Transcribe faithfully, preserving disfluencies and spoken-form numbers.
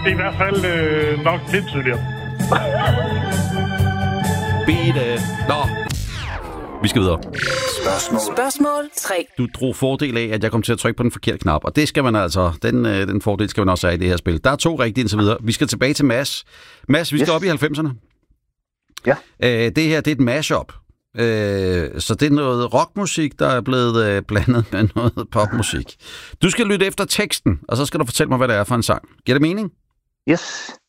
det er i hvert fald øh, nok lidt tydeligere. Bede. Nå. Vi skal videre. Spørgsmål. Spørgsmål tre. Du drog fordel af, at jeg kom til at trykke på den forkerte knap, og det skal man altså, den, den fordel skal man også have i det her spil. Der er to rigtige indtil videre. Vi skal tilbage til Mads. Mads, vi skal yes. op i halvfemserne. Ja. Øh, det her, det er et mashup. Øh, så det er noget rockmusik, der er blevet øh, blandet med noget popmusik. Du skal lytte efter teksten, og så skal du fortælle mig, hvad det er for en sang. Giver det mening? Yes.